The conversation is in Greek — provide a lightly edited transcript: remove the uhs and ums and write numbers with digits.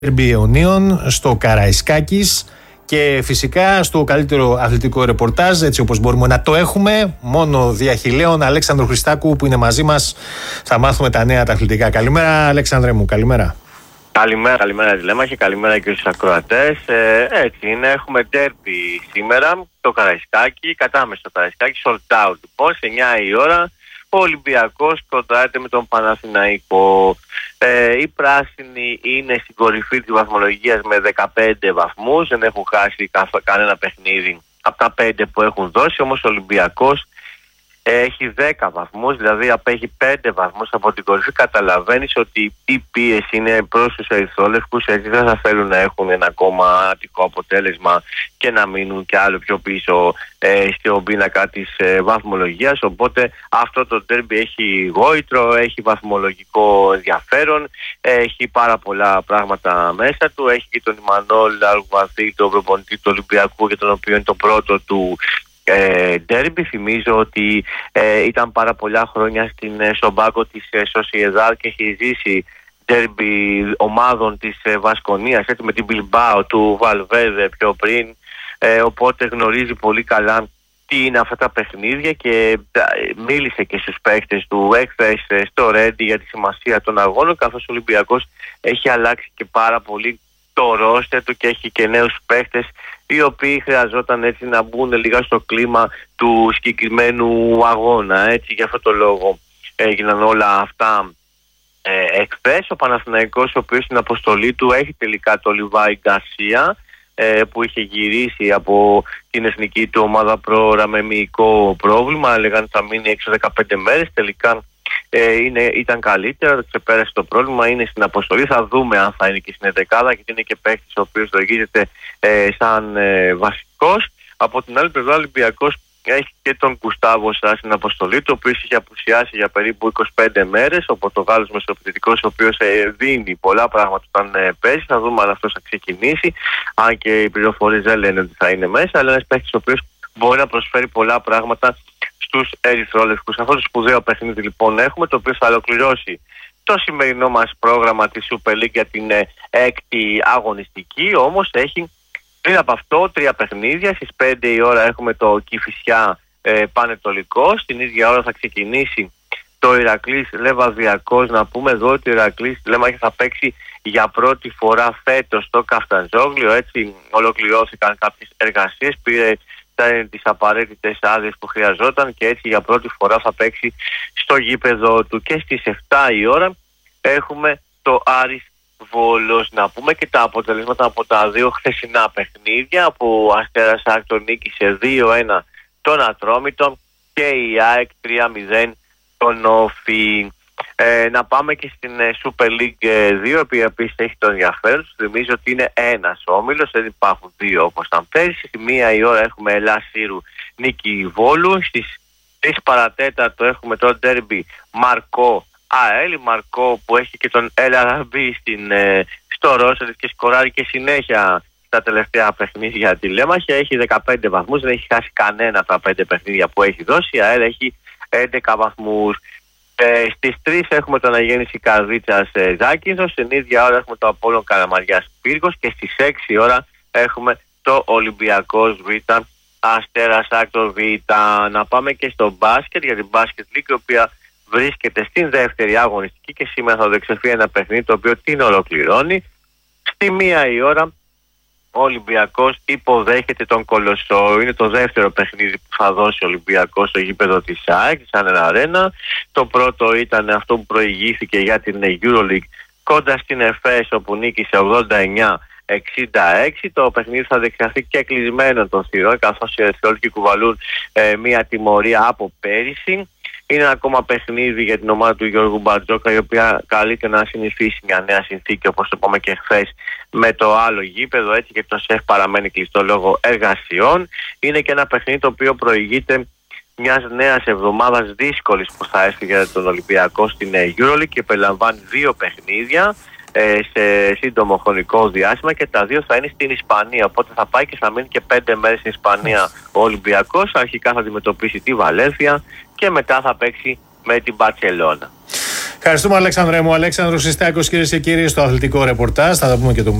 Ντέρμπι Αιωνίων στο Καραϊσκάκης και φυσικά στο καλύτερο αθλητικό ρεπορτάζ, έτσι όπως μπορούμε να το έχουμε, μόνο διαχειλαίων, Αλέξανδρου Χριστάκου που είναι μαζί μας. Θα μάθουμε τα νέα τα αθλητικά. Καλημέρα Αλέξανδρε μου, καλημέρα. Καλημέρα Τηλέμαχε, καλημέρα και στους ακροατές. Έτσι είναι, έχουμε ντέρμπι σήμερα στο Καραϊσκάκι, κατάμε στο Καραϊσκάκι, sold out λοιπόν, σε 9 η ώρα. Ο Ολυμπιακός κοντράρεται με τον Παναθηναϊκό. Οι πράσινοι είναι στην κορυφή της βαθμολογίας με 15 βαθμούς, δεν έχουν χάσει κανένα παιχνίδι από τα 5 που έχουν δώσει, όμως ο Ολυμπιακός έχει 10 βαθμούς, δηλαδή απέχει 5 βαθμούς από την κορυφή. Καταλαβαίνεις ότι η πίεση είναι προς τους ερυθρόλευκους, έτσι δεν θα θέλουν να έχουν ένα ακόμα αττικό αποτέλεσμα και να μείνουν και άλλο πιο πίσω στον πίνακα της βαθμολογίας. Οπότε αυτό το ντέρμπι έχει γόητρο, έχει βαθμολογικό ενδιαφέρον, έχει πάρα πολλά πράγματα μέσα του. Έχει και τον Ιμανόλ Αλγουαθή, τον προπονητή του Ολυμπιακού, για τον οποίο είναι το πρώτο του ντέρμπι. Θυμίζω ότι ήταν πάρα πολλά χρόνια στον πάγκο της Σοσιεδάδ και έχει ζήσει ντέρμπι ομάδων της Βασκονίας, έτσι, με την Μπιλμπάο του Βαλβέδε πιο πριν, οπότε γνωρίζει πολύ καλά τι είναι αυτά τα παιχνίδια και μίλησε και στους παίκτες του έκθεση στο Ρέντι για τη σημασία των αγώνων, καθώς ο Ολυμπιακός έχει αλλάξει και πάρα πολύ το ρόστερ του και έχει και νέους παίκτες οι οποίοι χρειαζόταν έτσι να μπουν λίγα στο κλίμα του συγκεκριμένου αγώνα. Έτσι, για αυτό το λόγο έγιναν όλα αυτά εχθές. Ο Παναθηναϊκός, ο οποίος στην αποστολή του έχει τελικά το Λιβάη Γκαρσία, που είχε γυρίσει από την εθνική του ομάδα πρόωρα με μυϊκό πρόβλημα. Έλεγαν θα μείνει έξω 15 μέρες. Τελικά ήταν καλύτερα, ξεπέρασε το πρόβλημα, είναι στην αποστολή. Θα δούμε αν θα είναι και στην 11, γιατί είναι και παίκτης ο οποίος λογίζεται σαν βασικός. Από την άλλη πλευρά, ο Ολυμπιακός έχει και τον Γκουστάβο Σα στην αποστολή του, ο οποίος είχε απουσιάσει για περίπου 25 μέρες. Ο Πορτογάλος μεσοεπιθετικός, ο οποίος δίνει πολλά πράγματα όταν παίζει. Θα δούμε αν αυτός θα ξεκινήσει. Αν και οι πληροφορίες δεν λένε ότι θα είναι μέσα, αλλά ένας παίκτης ο οποίος μπορεί να προσφέρει πολλά πράγματα στους ερυθρόλευκους. Αυτό το σπουδαίο παιχνίδι λοιπόν έχουμε, το οποίο θα ολοκληρώσει το σημερινό μας πρόγραμμα της Super League για την 6η αγωνιστική. Όμως έχει πριν από αυτό 3 παιχνίδια. Στις 5 η ώρα έχουμε το Κηφισιά Πανετολικό. Στην ίδια ώρα θα ξεκινήσει το Ηρακλής Λεβαδιακός. Να πούμε εδώ ότι ο Ηρακλής Λέμαχε θα παίξει για πρώτη φορά φέτος στο Καφταντζόγλιο. Έτσι ολοκληρώθηκαν κάποιες εργασίες, πήρε τις απαραίτητες άδειες που χρειαζόταν και έτσι για πρώτη φορά θα παίξει στο γήπεδο του. Και στις 7 η ώρα έχουμε το Άρης Βόλος. Να πούμε και τα αποτελέσματα από τα 2 χθεσινά παιχνίδια, που ο Αστέρας Άκτορ νίκησε 2-1 τον Ατρόμητο και η ΑΕΚ 3-0 τον Όφη. Να πάμε και στην Super League 2, η οποία επίσης έχει το ενδιαφέρον. Θυμίζω ότι είναι ένας όμιλος, δεν υπάρχουν 2 όπως ήταν πέρυσι. Στη 1 η ώρα έχουμε Ελλάς Σύρου νίκη Βόλου. Στις 3 παρατέταρτο έχουμε το ντέρμπι Μαρκό ΑΕΛ. Μαρκό που έχει και τον Ελαραμπή στο ρόστερ και σκοράρει και συνέχεια στα τελευταία παιχνίδια Τηλέμαχε. Έχει 15 βαθμούς, δεν έχει χάσει κανένα από τα 5 παιχνίδια που έχει δώσει. Η ΑΕΛ έχει 11 βαθμούς. Στις 3 έχουμε τον Αγέννηση Καρδίτσας Ζάκυνθος. Στην ίδια ώρα έχουμε το Απόλλων Καραμαριάς Πύργος. Και στις 6 η ώρα έχουμε το Ολυμπιακός Β Αστέρας Άκτορ Β. Να πάμε και στο μπάσκετ, για την μπάσκετ League, η οποία βρίσκεται στην δεύτερη αγωνιστική και σήμερα θα δεξεφεί ένα παιχνίδι το οποίο την ολοκληρώνει. Στη 1 η ώρα ο Ολυμπιακός υποδέχεται τον Κολοσσό. Είναι το δεύτερο παιχνίδι που θα δώσει ο Ολυμπιακός στο γήπεδο της ΑΕΚ, σαν ένα αρένα. Το πρώτο ήταν αυτό που προηγήθηκε για την EuroLeague κοντά στην ΕΦΕΣ, όπου νίκησε 89-66. Το παιχνίδι θα δεξιαθεί και κλεισμένο των θυρών, καθώς οι ερυθρόλευκοι κουβαλούν μια τιμωρία από πέρυσι. Είναι ένα ακόμα παιχνίδι για την ομάδα του Γιώργου Μπαρτζόκα, η οποία καλείται να συνηθίσει μια νέα συνθήκη, όπως το είπαμε και χθες, με το άλλο γήπεδο, έτσι, γιατί το ΣΕΦ παραμένει κλειστό λόγω εργασιών. Είναι και ένα παιχνίδι το οποίο προηγείται μιας νέας εβδομάδας δύσκολης που θα έρθει για τον Ολυμπιακό στην EuroLeague και περιλαμβάνει 2 παιχνίδια σε σύντομο χρονικό διάστημα και τα 2 θα είναι στην Ισπανία. Οπότε θα πάει και θα μείνει και 5 μέρες στην Ισπανία ο Ολυμπιακός. Αρχικά θα αντιμετωπίσει τη Βαλένθια και μετά θα παίξει με την Μπαρτσελώνα. Ευχαριστούμε, Αλέξανδρε μου. Αλέξανδρος Χριστάκος, κυρίες και κύριοι, στο αθλητικό ρεπορτάζ. Θα τα πούμε και το